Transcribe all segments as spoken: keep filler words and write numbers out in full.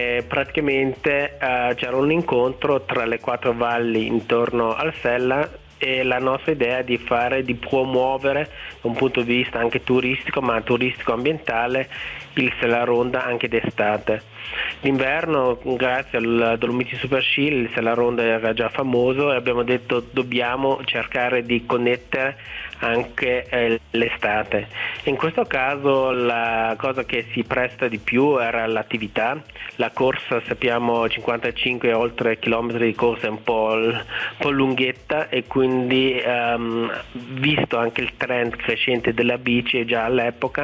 E praticamente eh, c'era un incontro tra le quattro valli intorno al Sella e la nostra idea è di fare, di promuovere da un punto di vista anche turistico, ma turistico ambientale, il Sella Ronda anche d'estate. D'inverno, grazie al Dolomiti Super Sci, il Sella Ronda era già famoso e abbiamo detto dobbiamo cercare di connettere anche eh, l'estate. In questo caso la cosa che si presta di più era l'attività. La corsa, sappiamo, cinquantacinque e oltre chilometri di corsa è un po', un po' lunghetta, e quindi ehm, visto anche il trend crescente della bici già all'epoca,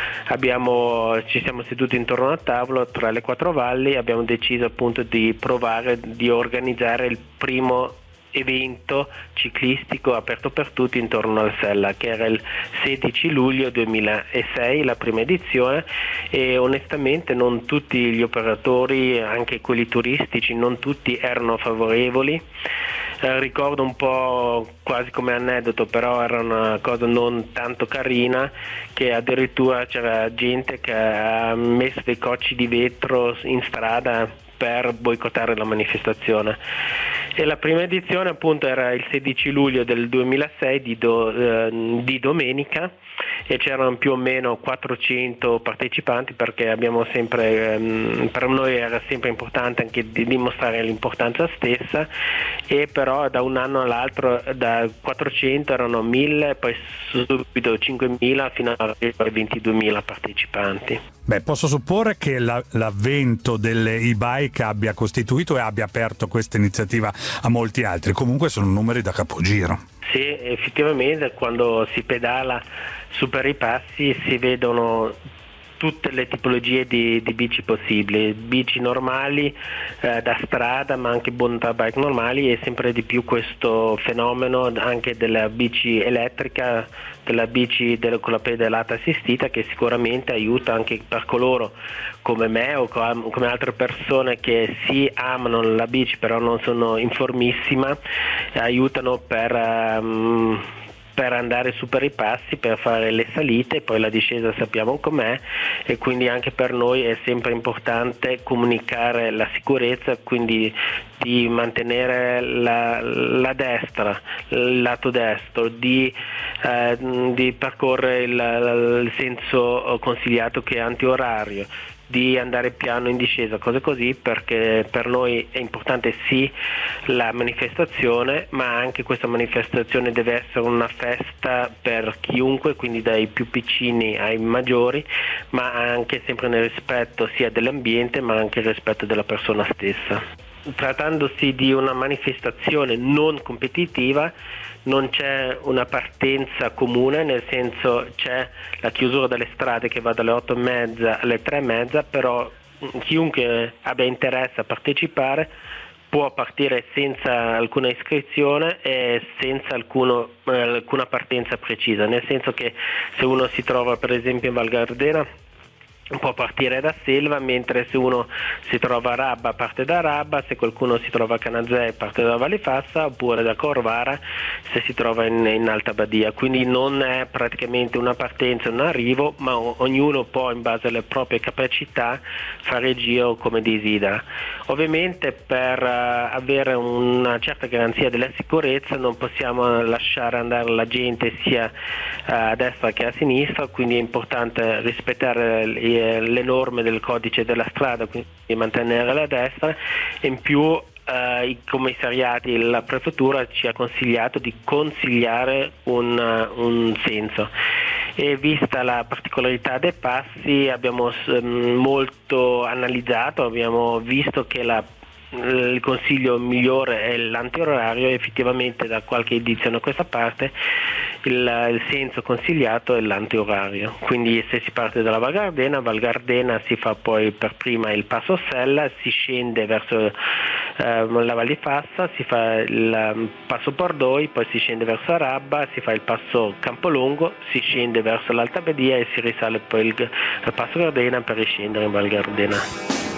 abbiamo, ci siamo seduti intorno al tavolo tra le quattro valli e abbiamo deciso appunto di provare di organizzare il primo evento ciclistico aperto per tutti intorno al Sella, che era il sedici luglio duemilasei, la prima edizione, e onestamente non tutti gli operatori, anche quelli turistici, non tutti erano favorevoli. Eh, ricordo un po' quasi come aneddoto, però era una cosa non tanto carina, che addirittura c'era gente che ha messo dei cocci di vetro in strada per boicottare la manifestazione. E la prima edizione appunto era il sedici luglio del duemilasei di, do, eh, di domenica, e c'erano più o meno quattrocento partecipanti, perché abbiamo sempre, ehm, per noi era sempre importante anche di dimostrare l'importanza stessa, e però da un anno all'altro da quattrocento erano mille, poi subito cinquemila fino a ventiduemila partecipanti. Beh, posso supporre che la, l'avvento delle e-bike abbia costituito e abbia aperto questa iniziativa a molti altri. Comunque sono numeri da capogiro. Sì, effettivamente quando si pedala su per i passi si vedono tutte le tipologie di, di bici possibili, bici normali eh, da strada, ma anche mountain bike normali, e sempre di più questo fenomeno anche della bici elettrica, della bici del, con la pedalata assistita, che sicuramente aiuta anche per coloro come me o come altre persone che sì amano la bici però non sono informissima, aiutano per um, per andare su per i passi, per fare le salite, poi la discesa sappiamo com'è, e quindi anche per noi è sempre importante comunicare la sicurezza, quindi di mantenere la, la destra, il lato destro, di, eh, di percorrere il, il senso consigliato che è antiorario, di andare piano in discesa, cose così, perché per noi è importante sì la manifestazione, ma anche questa manifestazione deve essere una festa per chiunque, quindi dai più piccini ai maggiori, ma anche sempre nel rispetto sia dell'ambiente ma anche il rispetto della persona stessa. Trattandosi di una manifestazione non competitiva, non c'è una partenza comune, nel senso c'è la chiusura delle strade che va dalle otto e mezza alle tre e mezza, però chiunque abbia interesse a partecipare può partire senza alcuna iscrizione e senza alcuno, eh, alcuna partenza precisa, nel senso che se uno si trova per esempio in Val Gardena può partire da Selva, mentre se uno si trova a Rabba parte da Rabba, se qualcuno si trova a Canazei parte da Valle Fassa, oppure da Corvara se si trova in, in Alta Badia. Quindi non è praticamente una partenza e un arrivo, ma o, ognuno può in base alle proprie capacità fare il giro come desidera. Ovviamente per uh, avere una certa garanzia della sicurezza non possiamo lasciare andare la gente sia uh, a destra che a sinistra, quindi è importante rispettare i le norme del codice della strada, quindi mantenere la destra, e in più eh, i commissariati e la prefettura ci ha consigliato di consigliare un, uh, un senso, e vista la particolarità dei passi abbiamo um, molto analizzato, abbiamo visto che la il consiglio migliore è l'antiorario, effettivamente da qualche edizione a questa parte il, il senso consigliato è l'antiorario, quindi se si parte dalla Val Gardena, Val Gardena si fa poi per prima il passo Sella, si scende verso eh, la Val di Fassa, si fa il um, passo Pordoi, poi si scende verso Arabba, si fa il passo Campolongo, si scende verso l'Alta Badia e si risale poi il, il passo Gardena per riscendere in Val Gardena.